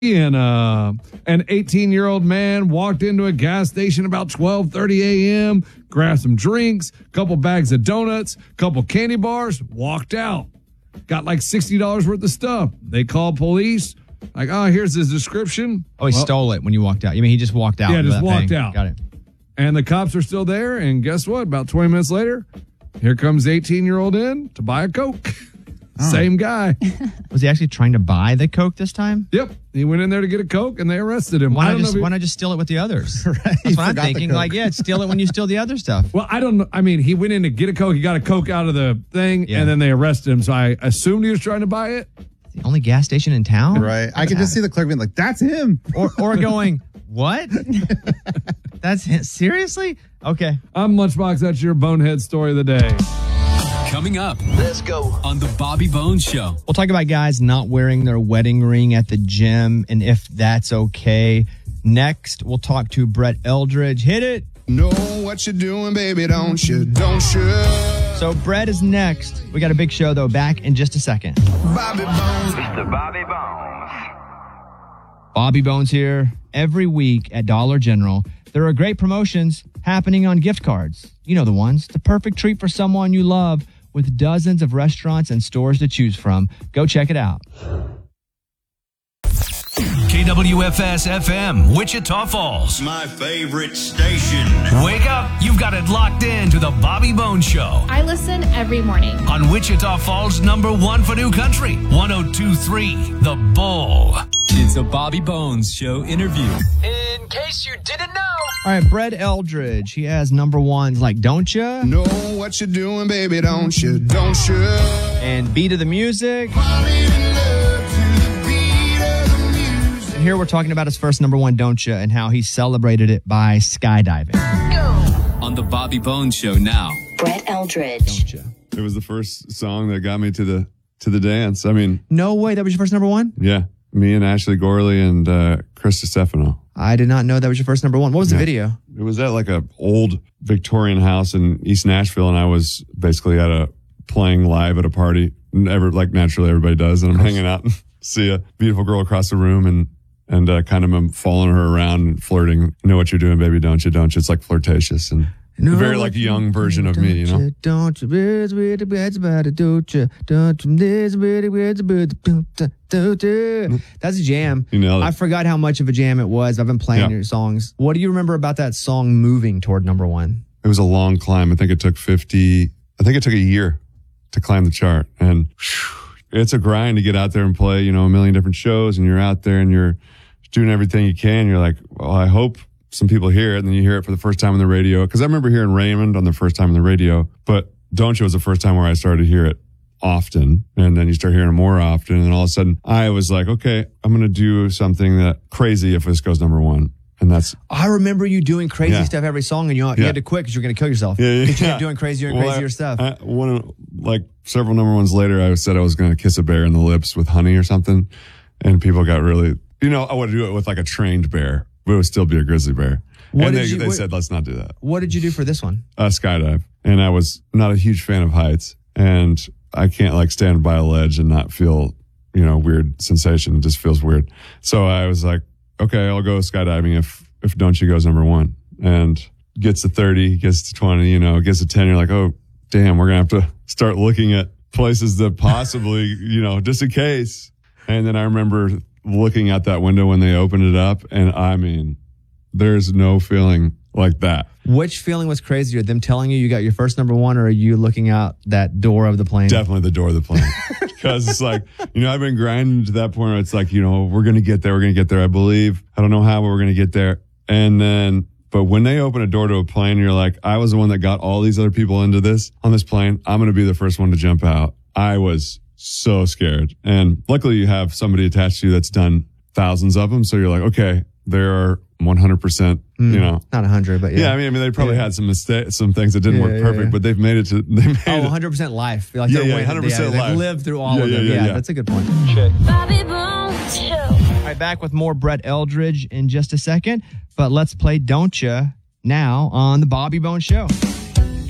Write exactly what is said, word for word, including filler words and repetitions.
And uh, an eighteen-year-old man walked into a gas station about twelve thirty a.m., grabbed some drinks, couple bags of donuts, couple candy bars, walked out. Got like sixty dollars worth of stuff. They called police. Like, oh, here's his description. Oh, he well, stole it when you walked out. You mean he just walked out? Yeah, just walked thing. out. Got it. And the cops are still there. And guess what? About twenty minutes later, here comes the eighteen-year-old in to buy a Coke. Oh. Same guy. Was he actually trying to buy the Coke this time? Yep. He went in there to get a Coke, and they arrested him. Why I not just he, why not just steal it with the others? Right. That's what I'm thinking. Like, yeah, steal it when you steal the other stuff. Well, I don't know. I mean, he went in to get a Coke. He got a Coke out of the thing, Yeah. and then they arrested him. So I assumed he was trying to buy it. The only gas station in town? Right. I could just see the clerk being like, that's him. Or, or going, what? That's him? Seriously? Okay. I'm Lunchbox. That's your bonehead story of the day. Coming up, let's go on the Bobby Bones Show. We'll talk about guys not wearing their wedding ring at the gym and if that's okay. Next, we'll talk to Brett Eldridge. Hit it. Know what you're doing, baby, don't you? Don't you? So Brett is next. We got a big show, though, back in just a second. Bobby Bones. Mister Bobby Bones. Bobby Bones here every week at Dollar General. There are great promotions happening on gift cards. You know the ones. The perfect treat for someone you love with dozens of restaurants and stores to choose from. Go check it out. K W F S F M, Wichita Falls. My favorite station. Wake up. You've got it locked in to the Bobby Bones Show. I listen every morning. On Wichita Falls, number one for new country. one oh two point three, The Bull. It's a Bobby Bones Show interview. In case you didn't know. All right, Brett Eldridge. He has number ones like Don't Ya? Know what you're doing, baby, don't you? Don't you? And Beat of the Music. And here we're talking about his first number one, Don't Ya, and how he celebrated it by skydiving. On the Bobby Bones Show now. Brett Eldridge. Don't Ya. It was the first song that got me to the to the dance. I mean, No way, that was your first number one? yeah, me and Ashley Gorley and uh, Chris Stefano. I did not know that was your first number one. What was the Yeah. video? It was at like a old Victorian house in East Nashville, and I was basically at a playing live at a party, ever like naturally everybody does, and I'm hanging out and see a beautiful girl across the room and and uh, kind of am following her around and flirting. You know what you're doing, baby? Don't you? Don't you? It's like flirtatious and No, a very like young version of me, you know. Don't you? It's weird, it's about it, don't you? Don't you? It's weird, it's about it, don't you? That's a jam. You nailed it. I forgot how much of a jam it was. I've been playing Yeah. your songs. What do you remember about that song moving toward number one? It was a long climb. I think it took fifty. I think it took a year to climb the chart, and whew, it's a grind to get out there and play. You know, a million different shows, and you're out there and you're doing everything you can. You're like, well, I hope some people hear it, and then you hear it for the first time on the radio. Because I remember hearing Raymond on the first time on the radio, but Don't You was the first time where I started to hear it often, and then you start hearing it more often, and then all of a sudden I was like, okay, I'm going to do something that crazy if this goes number one. And that's, I remember you doing crazy Yeah. stuff every song, and you, you Yeah. had to quit because you're going to kill yourself. Yeah, yeah, Because you yeah. kept doing crazier and Well, crazier I- stuff. I, one of, like several number ones later, I said I was going to kiss a bear in the lips with honey or something, and people got really, you know, I would do it with like a trained bear, but it would still be a grizzly bear. What and did they, you- they what- said, let's not do that. What did you do for this one? Uh, skydive, and I was not a huge fan of heights, and I can't like stand by a ledge and not feel, you know, weird sensation. It just feels weird. So I was like, okay, I'll go skydiving if if Don't You goes number one, and gets to thirty, gets to twenty, you know, gets to ten. You're like, oh, damn, we're gonna have to start looking at places that possibly, you know, just in case. And then I remember looking out that window when they opened it up, and I mean, there's no feeling like that. Which feeling was crazier, them telling you you got your first number one, or are you looking out that door of the plane? Definitely the door of the plane. Because it's like, you know, I've been grinding to that point where it's like, you know, we're going to get there. We're going to get there. I believe. I don't know how, but we're going to get there. And then, but when they open a door to a plane, you're like, I was the one that got all these other people into this on this plane. I'm going to be the first one to jump out. I was so scared. And luckily you have somebody attached to you that's done thousands of them. So you're like, okay, there are one hundred percent, Mm, you know. Not one hundred, but yeah. Yeah, I mean, I mean, they probably Yeah. had some mistakes, some things that didn't Yeah, work yeah, perfect, yeah. but they've made it to, they made Oh, it. one hundred percent life. Like Yeah, they're yeah, winning. one hundred percent yeah, life. They've lived through all Yeah, of yeah, them. yeah, Yeah, yeah. that's a good point. Bobby Bones Show. All right, back with more Brett Eldridge in just a second, but let's play Don't Ya now on the Bobby Bones Show.